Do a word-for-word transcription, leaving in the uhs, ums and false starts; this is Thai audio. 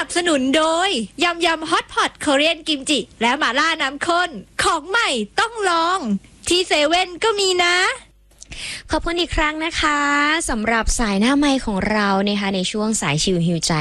บสนุนโดยยำยำฮอตพอตคอเรียนกิมจิและหม่าล่าน้ำข้นของใหม่ต้องลองที่เซเว่นก็มีนะขอบคุณอีกครั้งนะคะสำหรับสายหน้าไมค์ของเรานะคะในช่วงสายชิวฮิวใจ